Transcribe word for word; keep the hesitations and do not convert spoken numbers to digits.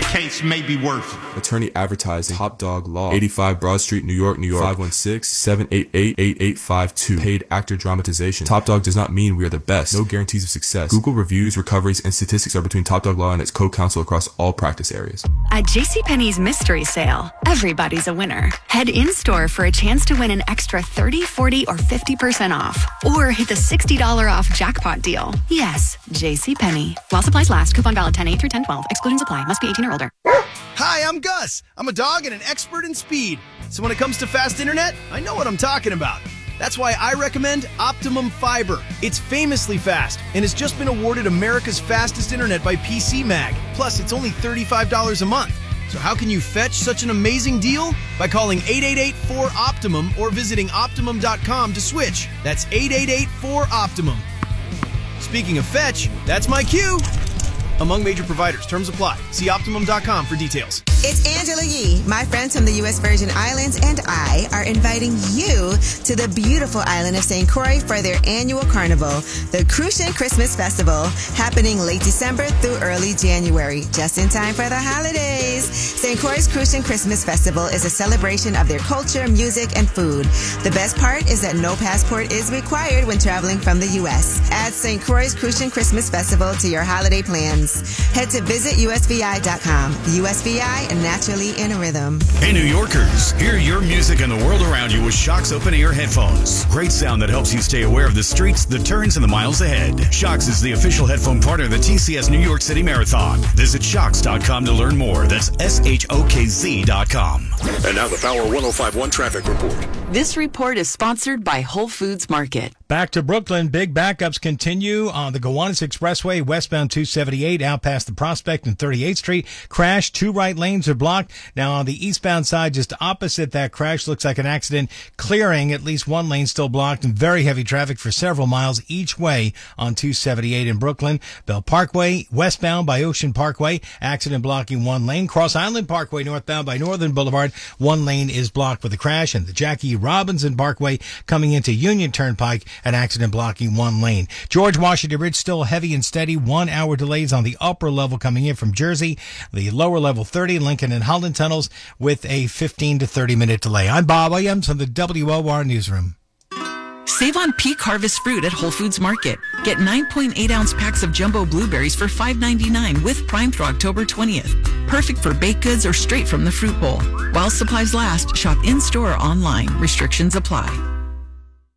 case may be worth. Attorney Advertising, Top Dog Law, eighty-five Broad Street, New York, New York, five one six, seven eight eight, eight eight five two. Paid actor dramatization. Top Dog does not mean we are the best. No guarantees of success. Google reviews, recoveries, and statistics are between Top Dog Law and its co-counsel across all practice areas. At JCPenney's Mystery Sale, everybody's a winner. Head in-store for a chance to win an extra thirty, forty, or fifty percent off. Or hit the sixty dollars off jackpot deal. Yes, JCPenney. While supplies last, coupon valid ten eight through ten twelve. Excluding supply. Must be eighteen or older. Hi, I'm Gus. I'm a dog and an expert in speed. So when it comes to fast internet, I know what I'm talking about. That's why I recommend Optimum Fiber. It's famously fast and has just been awarded America's fastest internet by P C Mag. Plus, it's only thirty-five dollars a month. So how can you fetch such an amazing deal? By calling eight eight eight, four, OPTIMUM or visiting optimum dot com to switch. That's eight eight eight, four, OPTIMUM. Speaking of fetch, that's my cue. Among major providers, terms apply. See optimum dot com for details. It's Angela Yee. My friends from the U S Virgin Islands and I are inviting you to the beautiful island of Saint Croix for their annual carnival, the Crucian Christmas Festival, happening late December through early January, just in time for the holidays. Saint Croix's Crucian Christmas Festival is a celebration of their culture, music, and food. The best part is that no passport is required when traveling from the U S. Add Saint Croix's Crucian Christmas Festival to your holiday plans. Head to visit U S V I dot com. U S V I, naturally in a rhythm. Hey, New Yorkers, hear your music and the world around you with Shocks open-ear headphones. Great sound that helps you stay aware of the streets, the turns, and the miles ahead. Shocks is the official headphone partner of the T C S New York City Marathon. Visit shocks dot com to learn more. That's S H O K Z dot com. And now the Power one oh five point one traffic report. This report is sponsored by Whole Foods Market. Back to Brooklyn. Big backups continue on the Gowanus Expressway, westbound two seventy-eight, out past the Prospect and thirty-eighth Street. Crash. Two right lanes are blocked. Now on the eastbound side, just opposite that crash, looks like an accident clearing. At least one lane still blocked and very heavy traffic for several miles each way on two seventy-eight in Brooklyn. Bell Parkway, westbound by Ocean Parkway, accident blocking one lane. Cross Island Parkway, northbound by Northern Boulevard, one lane is blocked with a crash. And the Jackie Robinson Parkway coming into Union Turnpike, an accident blocking one lane. George Washington Bridge still heavy and steady. One hour delays on the upper level coming in from Jersey. The lower level thirty, Lincoln and Holland tunnels with a fifteen to thirty minute delay. I'm Bob Williams from the W O R Newsroom. Save on peak harvest fruit at Whole Foods Market. Get nine point eight ounce packs of jumbo blueberries for five ninety-nine with Prime through October twentieth. Perfect for baked goods or straight from the fruit bowl. While supplies last, shop in-store or online. Restrictions apply.